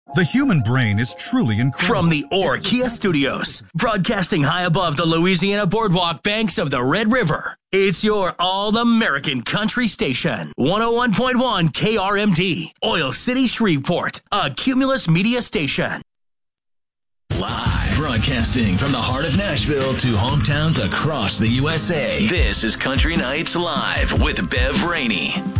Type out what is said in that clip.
The human brain is truly incredible. From the Orr Kia Studios, broadcasting high above the Louisiana boardwalk banks of the Red River, it's your all-American country station. 101.1 KRMD, Oil City, Shreveport, a Cumulus Media station. Live, broadcasting from the heart of Nashville to hometowns across the USA. This is Country Nights Live with Bev Rainey.